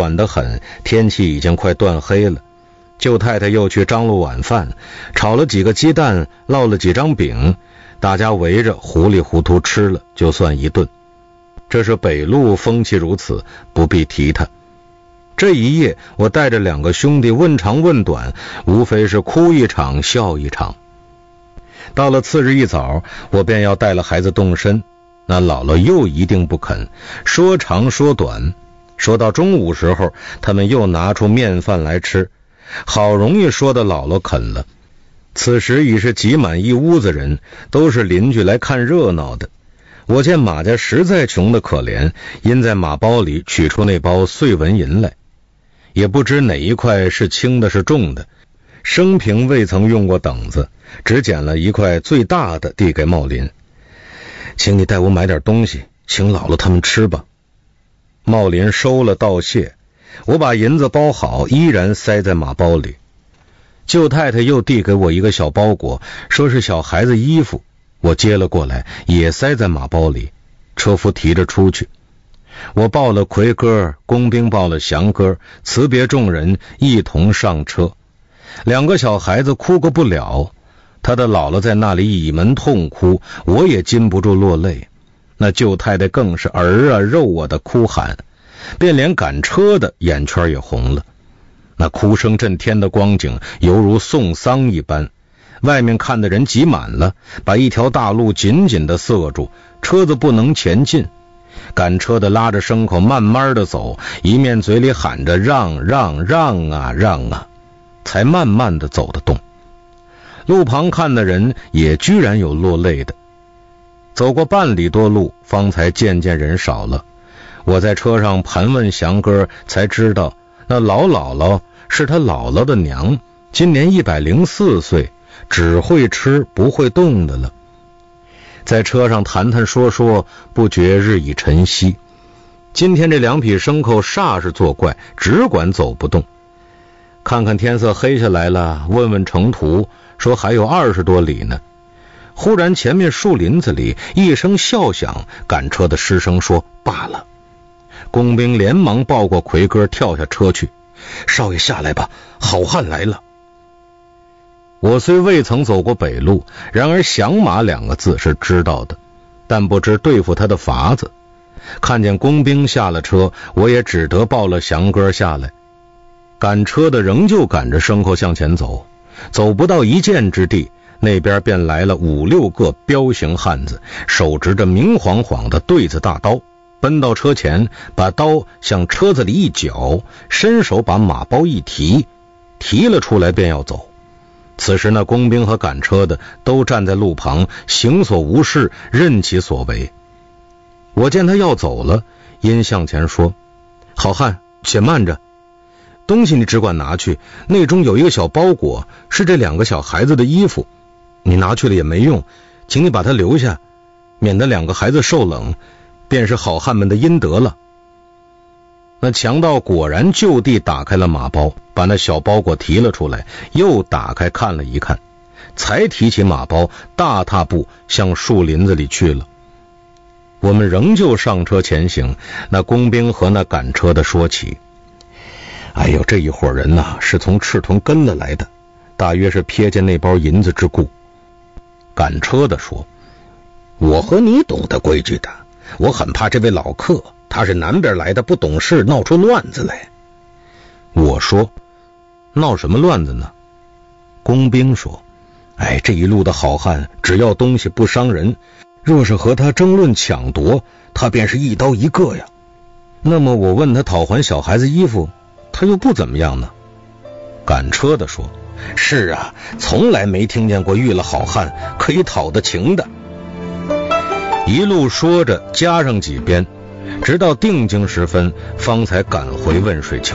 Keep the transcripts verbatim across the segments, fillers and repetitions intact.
短得很，天气已经快断黑了。舅太太又去张罗晚饭，炒了几个鸡蛋，烙了几张饼，大家围着糊里糊涂吃了，就算一顿。这是北路风气如此，不必提它。这一夜我带着两个兄弟问长问短，无非是哭一场笑一场。到了次日一早，我便要带了孩子动身，那姥姥又一定不肯，说长说短。说到中午时候，他们又拿出面饭来吃，好容易说的姥姥肯了。此时已是挤满一屋子人，都是邻居来看热闹的。我见马家实在穷得可怜，因在马包里取出那包碎纹银来，也不知哪一块是轻的是重的，生平未曾用过等子，只捡了一块最大的递给茂林，请你代我买点东西，请姥姥他们吃吧。茂林收了道谢，我把银子包好，依然塞在马包里。舅太太又递给我一个小包裹，说是小孩子衣服，我接了过来，也塞在马包里。车夫提着出去，我报了魁哥，工兵报了祥哥，辞别众人，一同上车。两个小孩子哭个不了，他的姥姥在那里倚门痛哭，我也禁不住落泪。那舅太太更是儿啊肉啊的哭喊，便连赶车的眼圈也红了。那哭声震天的光景，犹如送丧一般。外面看的人挤满了，把一条大路紧紧地塞住，车子不能前进。赶车的拉着牲口慢慢地走，一面嘴里喊着让让让啊让啊，才慢慢地走得动。路旁看的人也居然有落泪的。走过半里多路，方才渐渐人少了。我在车上盘问祥哥，才知道那老姥姥是他姥姥的娘，今年一百零四岁，只会吃不会动的了。在车上谈谈说说，不觉日已晨曦。今天这两匹牲口煞是作怪，只管走不动。看看天色黑下来了，问问程途，说还有二十多里呢。忽然前面树林子里一声笑响，赶车的失声说罢了。工兵连忙抱过魁哥，跳下车去，少爷下来吧，好汉来了。我虽未曾走过北路，然而响马两个字是知道的，但不知对付他的法子。看见工兵下了车，我也只得抱了祥哥下来。赶车的仍旧赶着牲口向前走，走不到一箭之地，那边便来了五六个彪形汉子，手执着明晃晃的对子大刀，奔到车前，把刀向车子里一绞，伸手把马包一提，提了出来便要走。此时那工兵和赶车的都站在路旁，行所无事，任其所为。我见他要走了，因向前说，好汉且慢着，东西你只管拿去，内中有一个小包裹，是这两个小孩子的衣服，你拿去了也没用，请你把它留下，免得两个孩子受冷，便是好汉们的阴德了。那强盗果然就地打开了马包，把那小包裹提了出来，又打开看了一看，才提起马包，大踏步向树林子里去了。我们仍旧上车前行，那工兵和那赶车的说起，哎呦，这一伙人呐、啊，是从赤屯跟了来的，大约是瞥见那包银子之故。赶车的说，我和你懂得规矩的，我很怕这位老客，他是南边来的，不懂事，闹出乱子来。我说，闹什么乱子呢？工兵说，哎，这一路的好汉只要东西不伤人，若是和他争论抢夺，他便是一刀一个呀。那么我问他讨还小孩子衣服，他又不怎么样呢？赶车的说，是啊，从来没听见过遇了好汉可以讨得情的。一路说着加上几鞭，直到定睛时分，方才赶回汶水桥。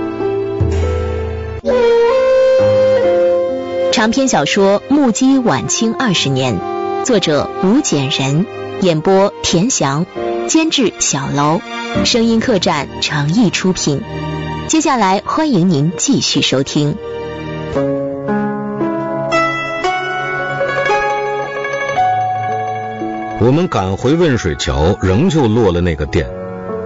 长篇小说《目击晚清二十年》，作者吴简人，演播田翔，监制小楼，声音客栈诚意出品。接下来欢迎您继续收听。 我们赶回汶水桥，仍旧落了那个店。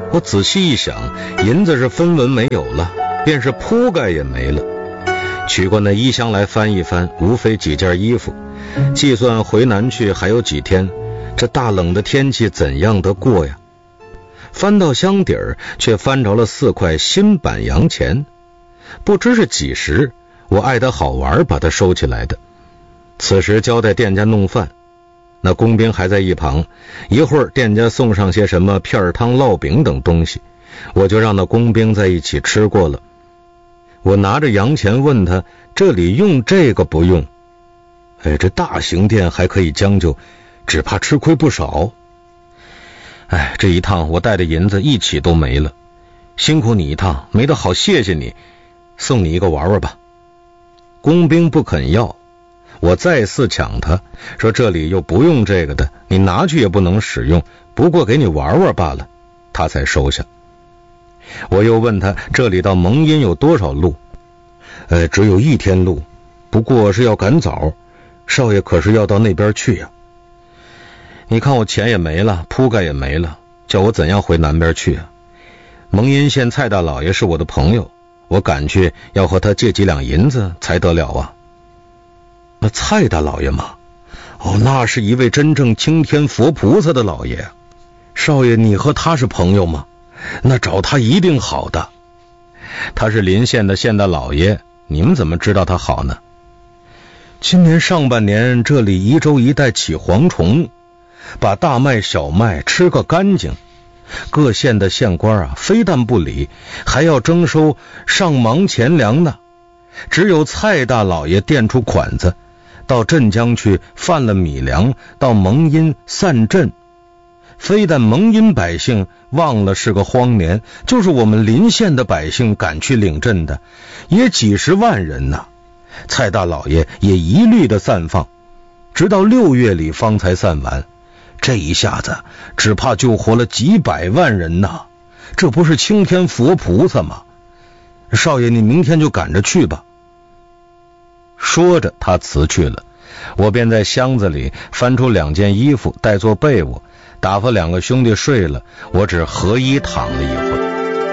我仔细一想，银子是分文没有了，便是铺盖也没了。取过那衣箱来翻一翻，无非几件衣服。计算回南去还有几天，这大冷的天气怎样得过呀？翻到箱底儿，却翻着了四块新版洋钱，不知是几时，我爱得好玩，把它收起来的。此时交代店家弄饭，那工兵还在一旁，一会儿店家送上些什么片汤、烙饼等东西，我就让那工兵在一起吃过了。我拿着洋钱问他，这里用这个不用？哎，这大型店还可以将就，只怕吃亏不少。哎，这一趟我带的银子一起都没了，辛苦你一趟，没得好谢谢你，送你一个玩玩吧。工兵不肯要，我再四抢他，说这里又不用这个的，你拿去也不能使用，不过给你玩玩罢了，他才收下。我又问他，这里到蒙阴有多少路？呃，只有一天路，不过是要赶早，少爷可是要到那边去呀。你看我钱也没了，铺盖也没了，叫我怎样回南边去啊？蒙阴县蔡大老爷是我的朋友，我赶去要和他借几两银子才得了啊。那蔡大老爷嘛，哦，那是一位真正青天佛菩萨的老爷。少爷，你和他是朋友吗？那找他一定好的。他是临县的县大老爷，你们怎么知道他好呢？今年上半年这里宜州一带起蝗虫，把大麦小麦吃个干净，各县的县官啊，非但不理，还要征收上忙钱粮呢。只有蔡大老爷垫出款子，到镇江去贩了米粮，到蒙阴散赈。非但蒙阴百姓忘了是个荒年，就是我们临县的百姓赶去领赈的，也几十万人呐。蔡大老爷也一律的散放，直到六月里方才散完。这一下子只怕救活了几百万人呐，这不是青天佛菩萨吗？少爷，你明天就赶着去吧。说着他辞去了，我便在箱子里翻出两件衣服带做被窝，打发两个兄弟睡了，我只合衣躺了一会儿。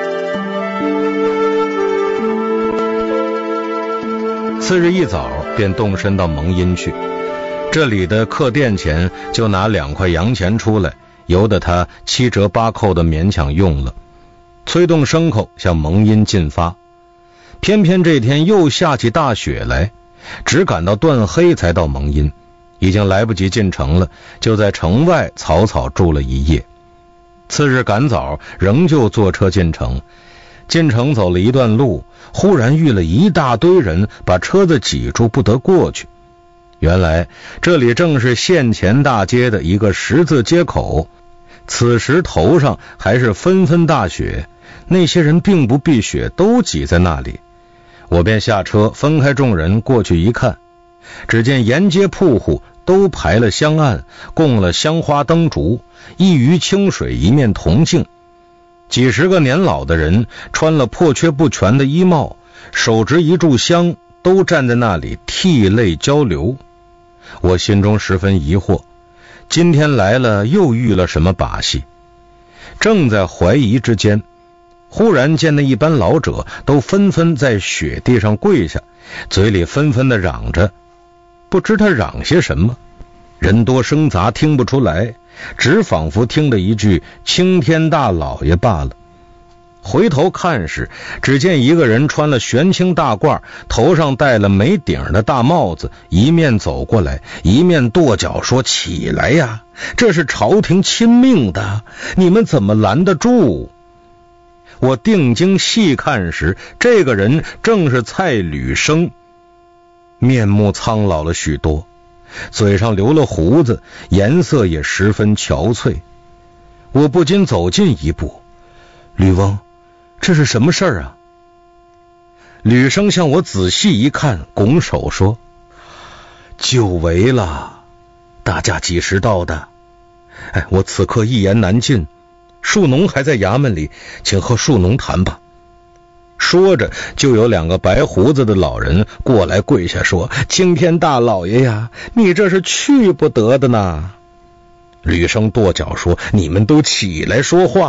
次日一早便动身到蒙阴去，这里的客店钱就拿两块洋钱出来，由得他七折八扣的勉强用了，催动牲口向蒙阴进发。偏偏这天又下起大雪来，只赶到断黑才到蒙阴，已经来不及进城了，就在城外草草住了一夜。次日赶早仍旧坐车进城，进城走了一段路，忽然遇了一大堆人，把车子挤住不得过去。原来这里正是县前大街的一个十字街口，此时头上还是纷纷大雪，那些人并不避雪，都挤在那里。我便下车分开众人过去一看，只见沿街铺户都排了香案，供了香花灯烛，一鱼清水一面铜镜。几十个年老的人穿了破缺不全的衣帽，手执一炷香，都站在那里涕泪交流。我心中十分疑惑，今天来了又遇了什么把戏？正在怀疑之间，忽然见那一班老者都纷纷在雪地上跪下，嘴里纷纷的嚷着，不知他嚷些什么，人多声杂听不出来，只仿佛听得一句青天大老爷罢了。回头看时，只见一个人穿了玄青大褂，头上戴了没顶的大帽子，一面走过来，一面跺脚说，起来呀，这是朝廷亲命的，你们怎么拦得住？我定睛细看时，这个人正是蔡履生，面目苍老了许多，嘴上留了胡子，颜色也十分憔悴。我不禁走近一步，吕翁，这是什么事儿啊？吕生向我仔细一看，拱手说，久违了，大家几时到的？哎，我此刻一言难尽，庶农还在衙门里，请和庶农谈吧。说着就有两个白胡子的老人过来跪下说，青天大老爷呀，你这是去不得的呢。吕生跺脚说，你们都起来说话，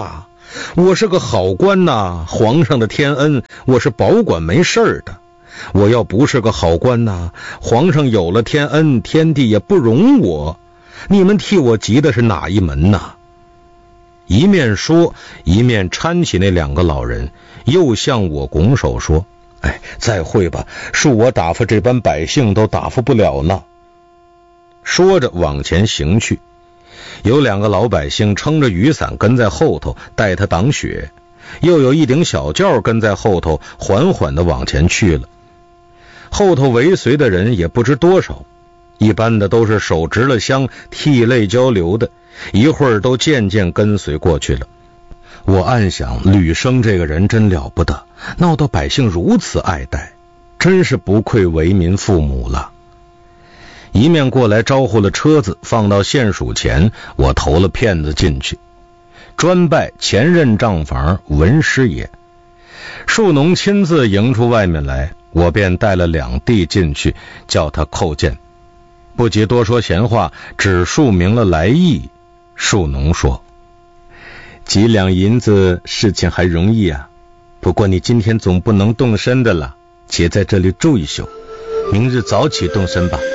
我是个好官呐，皇上的天恩，我是保管没事的。我要不是个好官呐，皇上有了天恩，天地也不容我。你们替我急的是哪一门呐？一面说，一面搀起那两个老人，又向我拱手说：哎，再会吧，恕我打发这般百姓都打发不了呢。说着往前行去，有两个老百姓撑着雨伞跟在后头带他挡雪，又有一顶小轿跟在后头缓缓地往前去了。后头尾随的人也不知多少，一般的都是手执了香涕泪交流的，一会儿都渐渐跟随过去了。我暗想，吕生这个人真了不得，闹到百姓如此爱戴，真是不愧为民父母了。一面过来招呼了车子放到县署前，我投了片子进去，专拜前任账房文师爷。树农亲自迎出外面来，我便带了两弟进去，叫他叩见。不及多说闲话，只述明了来意。树农说：几两银子事情还容易啊，不过你今天总不能动身的了，且在这里住一宿，明日早起动身吧。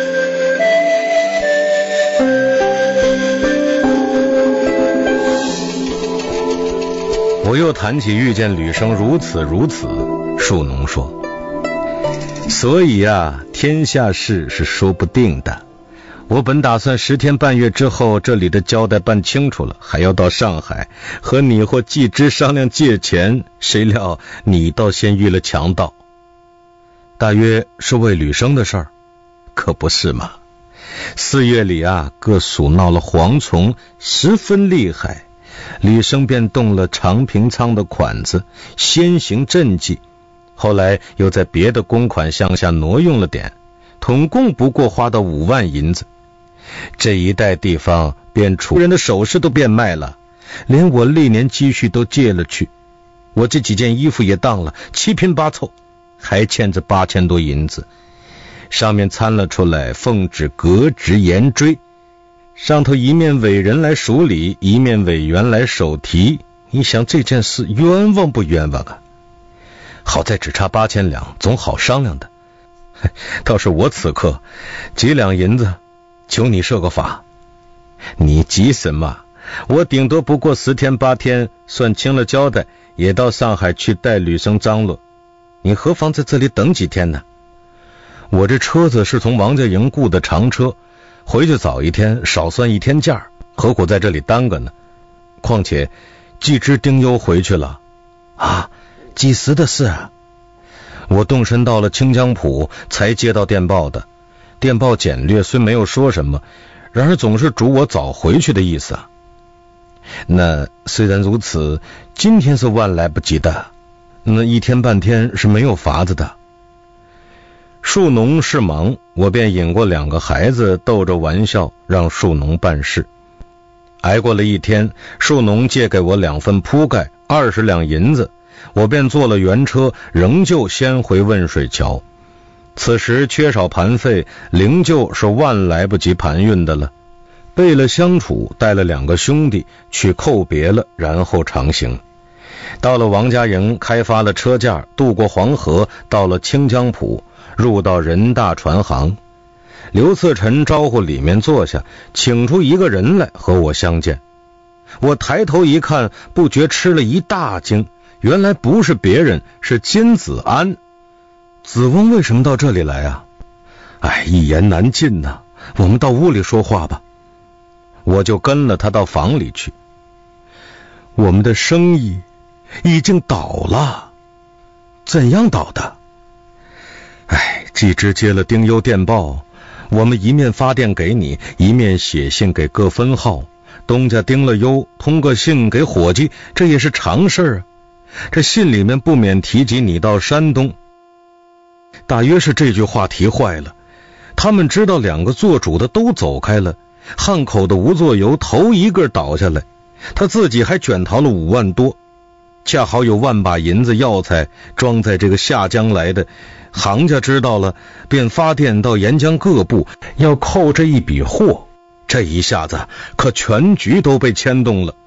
我又谈起遇见吕生如此如此，树农说：所以啊，天下事是说不定的。我本打算十天半月之后这里的交代办清楚了，还要到上海和你或季之商量借钱，谁料你倒先遇了强盗。大约是为吕生的事儿？可不是嘛。四月里啊，各属闹了蝗虫，十分厉害，吕生便动了长平仓的款子，先行赈济，后来又在别的公款项下挪用了点，统共不过花到五万银子。这一带地方便楚人的首饰都变卖了，连我历年积蓄都借了去，我这几件衣服也当了，七拼八凑，还欠着八千多银子，上面参了出来，奉旨革职严追，上头一面委人来署理，一面委员来手提，你想这件事冤枉不冤枉啊？好在只差八千两，总好商量的。倒是我此刻几两银子，求你设个法。你急什么？我顶多不过十天八天，算清了交代，也到上海去带吕生张罗。你何妨在这里等几天呢？我这车子是从王家营雇的长车，回去早一天，少算一天假，何苦在这里耽搁呢？况且季之丁忧回去了啊，几时的事啊？我动身到了清江浦，才接到电报的。电报简略，虽没有说什么，然而总是嘱我早回去的意思啊。那虽然如此，今天是万来不及的，那一天半天是没有法子的。树农是忙，我便引过两个孩子逗着玩笑，让树农办事。挨过了一天，树农借给我两份铺盖，二十两银子，我便坐了原车，仍旧先回汶水桥。此时缺少盘费，灵柩是万来不及盘运的了。备了相处，带了两个兄弟去叩别了，然后长行。到了王家营，开发了车架，渡过黄河，到了清江浦，入到人大船行。刘次臣招呼里面坐下，请出一个人来和我相见。我抬头一看，不觉吃了一大惊，原来不是别人，是金子安。子翁为什么到这里来啊？哎，一言难尽呐、啊，我们到屋里说话吧。我就跟了他到房里去。我们的生意已经倒了。怎样倒的？哎，季之接了丁忧电报，我们一面发电给你，一面写信给各分号，东家丁了忧，通个信给伙计，这也是常事啊。这信里面不免提及你到山东，大约是这句话提坏了。他们知道两个做主的都走开了，汉口的吴作游头一个倒下来，他自己还卷逃了五万多，恰好有万把银子药材装在这个下江来的，行家知道了，便发电到沿江各部要扣这一笔货。这一下子可全局都被牵动了。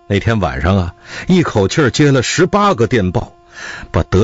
那天晚上啊，一口气接了十八个电报，把德